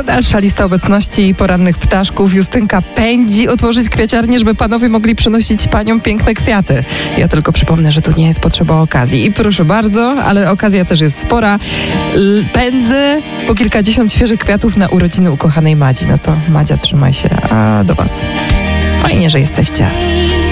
Dalsza lista obecności porannych ptaszków. Justynka pędzi otworzyć kwiaciarnię, żeby panowie mogli przynosić paniom piękne kwiaty. Ja tylko przypomnę, że tu nie jest potrzeba okazji. I proszę bardzo, ale okazja też jest spora. Pędzę po kilkadziesiąt świeżych kwiatów na urodziny ukochanej Madzi. No to Madzia, trzymaj się. A do was. Fajnie, że jesteście.